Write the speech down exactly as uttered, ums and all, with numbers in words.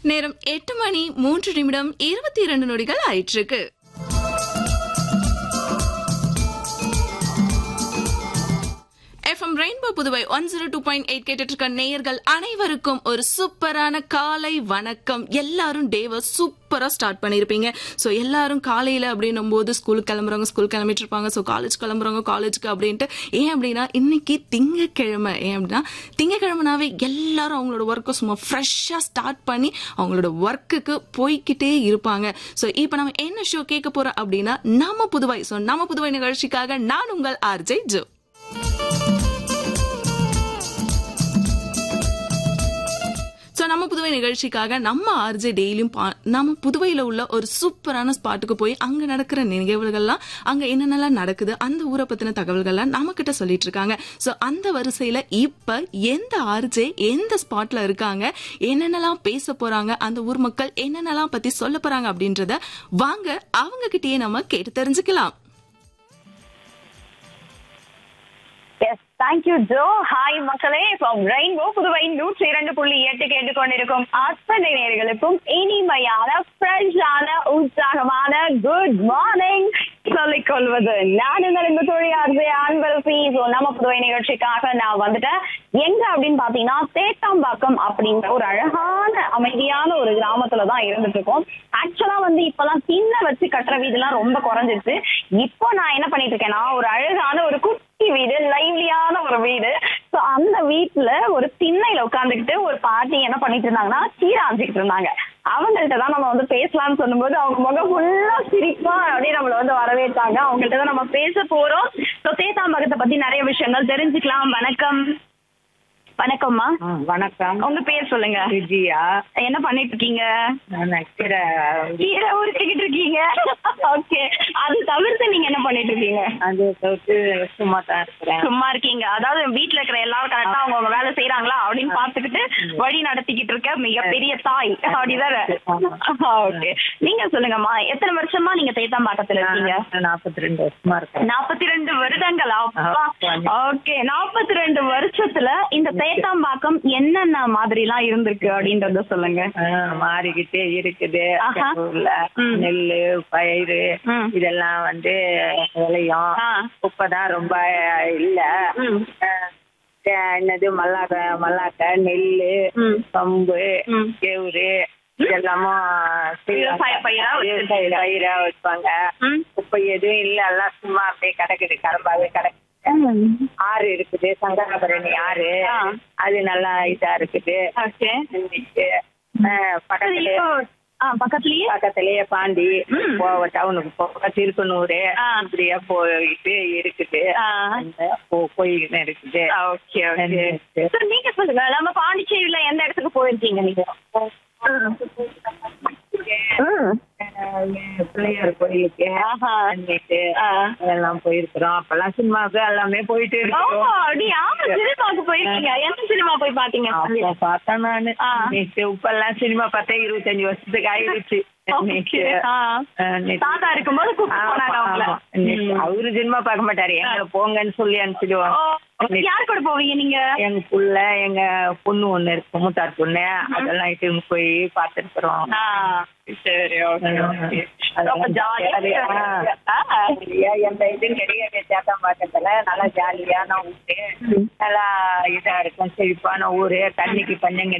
நேரம் எட்டு மணி மூன்று நிமிடம் இருபத்தி இரண்டு நொடிகள் ஆயிற்றுக்கு. FM rainbow Puduvai one zero two point eight கேட்டுட்டு இருக்க நேயர்கள் அனைவருக்கும் ஒரு சூப்பரான காலை வணக்கம். எல்லாரும் டேவை சூப்பரா ஸ்டார்ட் பண்ணிருப்பீங்க. ஸோ எல்லாரும் காலையில அப்படின்னும் போது ஸ்கூலுக்கு கிளம்புறவங்க ஸ்கூல் கிளம்பிட்டு இருப்பாங்க. ஸோ காலேஜ் கிளம்புறவங்க காலேஜுக்கு அப்படின்ட்டு. ஏன் அப்படின்னா இன்னைக்கு திங்கக்கிழமை. ஏன் அப்படின்னா திங்கக்கிழமைனாவே எல்லாரும் அவங்களோட ஒர்க்கை சும்மா ஃப்ரெஷ்ஷா ஸ்டார்ட் பண்ணி அவங்களோட ஒர்க்குக்கு போய்கிட்டே இருப்பாங்க. ஸோ இப்போ நம்ம என்ன ஷோ கேட்க போறோம் அப்படின்னா நம்ம புதுவை. ஸோ நம்ம புதுவை நிகழ்ச்சிக்காக நான் உங்கள் ஆர்ஜே ஜோ. ஸோ நம்ம புதுவை நிகழ்ச்சிக்காக நம்ம ஆர்ஜே டெய்லியும் நம்ம புதுவையில் உள்ள ஒரு சூப்பரான ஸ்பாட்டுக்கு போய் அங்கே நடக்கிற நிகழ்வுகள்லாம் அங்கே என்னென்னலாம் நடக்குது அந்த ஊரை பற்றின தகவல்கள்லாம் நம்ம கிட்ட சொல்லிட்டு இருக்காங்க. ஸோ அந்த வரிசையில் இப்போ எந்த ஆர்ஜே எந்த ஸ்பாட்ல இருக்காங்க, என்னென்னலாம் பேச போறாங்க, அந்த ஊர் மக்கள் என்னென்னலாம் பத்தி சொல்ல போறாங்க அப்படின்றத வாங்க அவங்க கிட்டயே நம்ம கேட்டு தெரிஞ்சுக்கலாம். Thank you Joe. ஹாய் மக்களே, ஃப்ரம் ரெயின்போ புதுவை நூற்றி இரண்டு புள்ளி எட்டு கேட்டுக்கொண்டிருக்கும் அத்தனை நேயர்களுக்கும் இனிமையான ஃப்ரெஷ்ஷான உற்சாகமான குட் மார்னிங் சொல்லிக் கொள்வது நான் இந்த தொழிலாளர் அன்பரசி. ஸோ நம்ம புதுவை நிகழ்ச்சிக்காக நான் வந்துட்டேன். எங்க அப்படின்னு பாத்தீங்கன்னா தேத்தாம்பாக்கம் அப்படிங்கிற ஒரு அழகான அமைதியான ஒரு கிராமத்துலதான் இருந்துட்டு இருக்கோம். ஆக்சுவலா வந்து இப்பெல்லாம் திண்ணை வச்சு கட்டுற வீடுலாம் ரொம்ப குறைஞ்சிருச்சு. இப்போ நான் என்ன பண்ணிட்டு இருக்கேன்னா ஒரு அழகான ஒரு குட்டி வீடு, லைவ்லியான ஒரு வீடு. சோ அந்த வீட்டுல ஒரு திண்ணையில உட்காந்துக்கிட்டு ஒரு பாட்டி என்ன பண்ணிட்டு இருந்தாங்கன்னா கீரை ஆஞ்சிக்கிட்டு இருந்தாங்க. அவங்கள்ட்ட தான் நம்ம வந்து பேசலாம்னு சொல்லும்போது அவங்க முகம் ஃபுல்லா சிரிப்பா அப்படியே நம்மள வந்து வரவேற்றாங்க. அவங்கள்ட்ட தான் நம்ம பேச போறோம். ஸோ தேத்தாம்பாக்கத்தை பத்தி நிறைய விஷயங்கள் தெரிஞ்சுக்கலாம். வணக்கம். வணக்கம்மா. வணக்கம். உங்க பேர் சொல்லுங்க. விஜயா. என்ன பண்ணிட்டு இருக்கீங்க? கீரை கீரை உரிச்சுக்கிட்டு இருக்கீங்க. ஓகே. அது தவிர்த்து நீங்க என்ன பண்ணிட்டு இருக்கீங்க? அது தவிர்த்து சும்மா தான் இருக்கிறேன். சும்மா இருக்கீங்க. அதாவது வீட்டுல இருக்கிற எல்லாரும் கரெக்டா அவங்க அவங்க வேலை செய்யறாங்களா அப்படின்னு பாத்துக்கிட்டு வழி நடத்திக்கிட்டு இருக்க மிகப்பெரிய தாய் அப்படிதானே? ஓகே. நீங்க சொல்லுங்கம்மா, எத்தனை வருஷமா நீங்க தேத்தாம்பாக்கத்துல இருக்கீங்க? நாற்பத்தி ரெண்டு வருஷமா இருக்கேன். நாற்பத்தி ரெண்டு வருடங்களா? ஓகே. நாற்பத்தி ரெண்டு வருஷத்துல இந்த தேத்தாம்பாக்கம் என்னென்ன மாதிரி எல்லாம் இருந்திருக்கு அப்படின்றத சொல்லுங்க. மாறிக்கிட்டே இருக்குது. ஊர்ல நெல்லு பயிறு இதெல்லாம் வந்து விளையும். இப்பதான் ரொம்ப இல்ல. என்னது மல்லாக்க மல்லாக்க நெல்லு கம்பு கேவுரு இதெல்லாமும் பயிரா வைப்பாங்க. இப்ப எதுவும் இல்ல, எல்லாம் சும்மா அப்படியே கிடக்குது, கடம்பாவே கிடக்கு. ஆறு இருக்குது, சங்கராபரணி ஆறு, அது நல்லா இதா இருக்குது. பக்கத்துலயே பக்கத்துலயே பக்கத்துலயே பாண்டி டவுனுக்கு போக திருப்பனூர் இப்படியா போயிட்டு இருக்குது, போயிட்டு இருக்குது. Okay okay. நீங்க சொல்லுங்க, நம்ம பாண்டிச்சேரியில எந்த இடத்துக்கு போயிருக்கீங்க நீங்க? பிள்ளையார் கோயிலுக்கு எல்லாம் போயிருக்கிறோம். அப்பெல்லாம் சினிமாவுக்கு எல்லாமே போயிட்டு இருக்கோம். சினிமாவுக்கு போயிருக்கீங்க? எந்த சினிமா போய் பாத்தீங்க? பார்த்தேன் நானு. இப்பெல்லாம் சினிமா பார்த்தா இருபத்தஞ்சு வருஷத்துக்கு ஆயிடுச்சு. தாத்தா இருக்கும்போது அவரு சினிமா பார்க்க மாட்டாரு, எங்க போங்கன்னு சொல்லி அனுப்பிடுவாங்க. யார் கூட போவீங்க நீங்க? எங்க புள்ள எங்க பொண்ணு ஒண்ணு இருக்கு, மூத்தார் பொண்ணு, அதெல்லாம் இட்டு போய் பாத்துருக்கிறோம். சரி, எந்த இதுவும் கிடையாது. தேத்தாம்பாக்கத்துல நல்லா ஜாலியான ஊரு, நல்லா இதா இருக்கும், செழிப்பான ஊரு, தண்ணிக்கு பஞ்சம்